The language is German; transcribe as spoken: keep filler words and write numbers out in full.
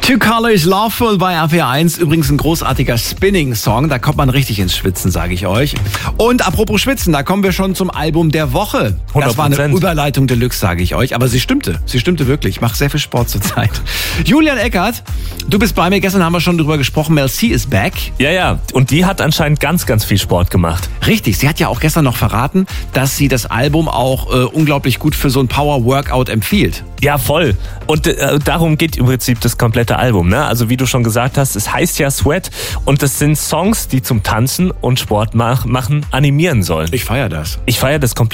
Two Colors Loveful bei R P R eins. Übrigens ein großartiger Spinning-Song. Da kommt man richtig ins Schwitzen, sage ich euch. Und apropos Schwitzen, da kommen wir schon zum Album der Woche. Das war eine Überleitung Deluxe, sage ich euch. Aber sie stimmte. Sie stimmte wirklich. Ich mache sehr viel Sport zurzeit. Julian Eckert, du bist bei mir. Gestern haben wir schon drüber gesprochen. Mel C is back. Ja, ja. Und die hat anscheinend ganz, ganz viel Sport gemacht. Richtig. Sie hat ja auch gestern noch verraten, dass sie das Album auch äh, unglaublich gut für so ein Power-Workout empfiehlt. Ja, voll. Und äh, darum geht im Prinzip das komplette Album, ne? Also wie du schon gesagt hast, es heißt ja Sweat und das sind Songs, die zum Tanzen und Sport mach, machen animieren sollen. Ich feiere das. Ich feiere das komplett.